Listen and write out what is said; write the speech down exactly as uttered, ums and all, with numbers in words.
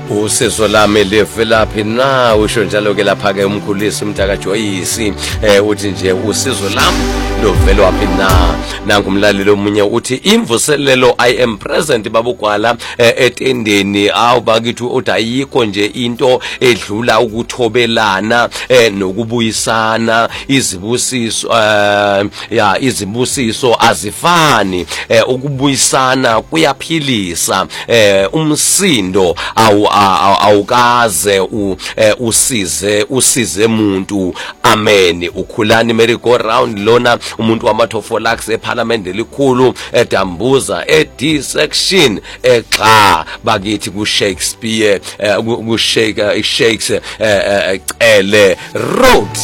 Usizo lami livelaphi na usho njalo ke lapha ke umkhulisi umntaka Joyce eh uthi nje usizo lami lovelaphi na nangumlaleli omunye uthi imvuselelo I am present babugwala etendeni awu bakithi uthi ayikho nje into edlula ukuthobelana eh nokubuyisana izibusiso ya izibusiso azifani ukubuyisana kuyaphilisa umsindo awu awukaze usize usize umuntu amen ukhulani merry go round lona umuntu wamathofolax eParliament elikhulu edambuza ed section exa bakithi ku Shakespeare ku Shakespeare Shakespeare Cele Road